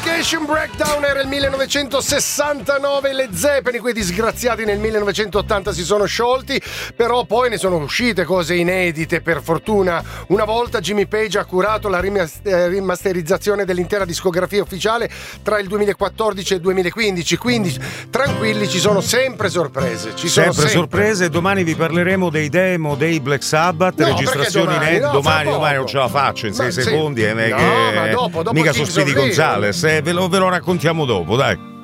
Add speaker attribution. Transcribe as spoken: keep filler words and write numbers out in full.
Speaker 1: Californication Breakdown era il millenovecentosessantanove, le Zeppelin, quei disgraziati nel millenovecentottanta si sono sciolti, però poi ne sono uscite cose inedite, per fortuna. Una volta Jimmy Page ha curato la rimasterizzazione dell'intera discografia ufficiale tra il duemilaquattordici e il duemilaquindici, quindi tranquilli, ci sono sempre sorprese. Ci sono
Speaker 2: sempre,
Speaker 1: sempre
Speaker 2: sorprese. Domani vi parleremo dei demo dei Black Sabbath,
Speaker 1: no,
Speaker 2: registrazioni
Speaker 1: domani,
Speaker 2: inedite.
Speaker 1: no,
Speaker 2: domani, domani non ce la faccio in sei
Speaker 1: sì.
Speaker 2: secondi. Eh,
Speaker 1: no,
Speaker 2: che
Speaker 1: ma dopo, dopo
Speaker 2: mica
Speaker 1: Kings
Speaker 2: sono Speedy
Speaker 1: of Leon.
Speaker 2: Gonzales, eh, ve, lo, ve lo raccontiamo dopo, dai.